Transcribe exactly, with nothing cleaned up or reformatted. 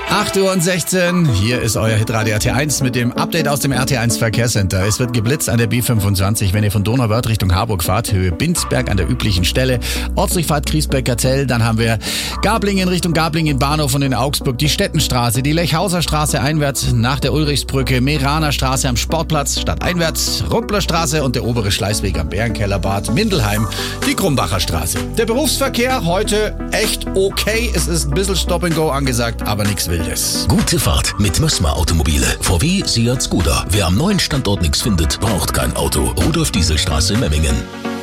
acht Uhr sechzehn, hier ist euer Hitradio R T eins mit dem Update aus dem R T eins Verkehrscenter. Es wird geblitzt an der B fünfundzwanzig, wenn ihr von Donauwörth Richtung Harburg fahrt, Höhe Binsberg an der üblichen Stelle. Ortsdurchfahrt Griesbecker Zell, dann haben wir Gablingen Richtung Gablingen Bahnhof und in Augsburg, die Stettenstraße, die Lechhauser Straße einwärts nach der Ulrichsbrücke, Meraner Straße am Sportplatz stadteinwärts, Rupplerstraße und der obere Schleißweg am Bärenkellerbad, Mindelheim, die Krumbacher Straße. Der Berufsverkehr heute echt okay, es ist ein bisschen Stop and Go angesagt, aber nichts Wildes. Gute Fahrt mit Mössmer Automobile. V W, Seat, Skoda. Wer am neuen Standort nichts findet, braucht kein Auto. Rudolf-Diesel-Straße, Memmingen.